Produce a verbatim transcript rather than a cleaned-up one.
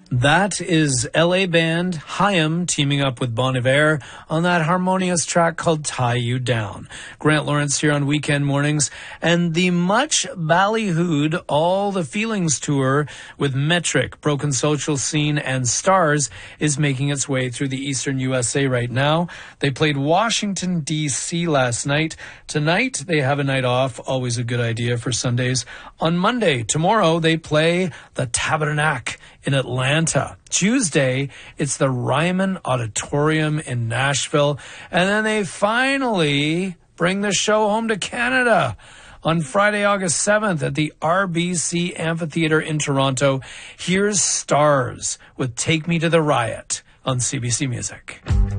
That is L A band Haim teaming up with Bon Iver on that harmonious track called Tie You Down. Grant Lawrence here on Weekend Mornings, and the much ballyhooed All the Feelings tour with Metric, Broken Social Scene, and Stars is making its way through the eastern U S A right now. They played Washington, D C last night. Tonight, they have a night off, always a good idea for Sundays. On Monday, tomorrow, they play the Tabernacle in Atlanta. Tuesday, it's the Ryman Auditorium in Nashville. And then they finally bring the show home to Canada on Friday, August seventh at the R B C Amphitheatre in Toronto. Here's Stars with Take Me to the Riot on C B C Music.